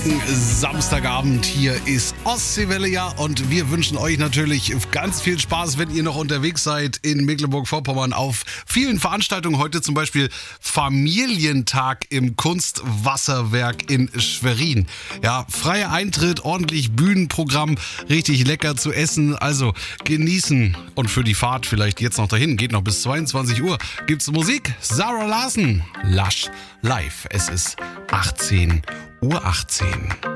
sonnigen Samstagabend. Hier ist Ostseewelle, ja, und wir wünschen euch natürlich ganz viel Spaß, wenn ihr noch unterwegs seid in Mecklenburg-Vorpommern auf vielen Veranstaltungen. Heute zum Beispiel Familientag im Kunstwasserwerk in Schwerin. Ja, freier Eintritt, ordentlich Bühnenprogramm, richtig lecker zu essen. Also genießen, und für die Fahrt vielleicht jetzt noch dahin, geht noch bis 22 Uhr, gibt's Musik. Sarah Larsen, Lush live. Es ist 18:18 Uhr.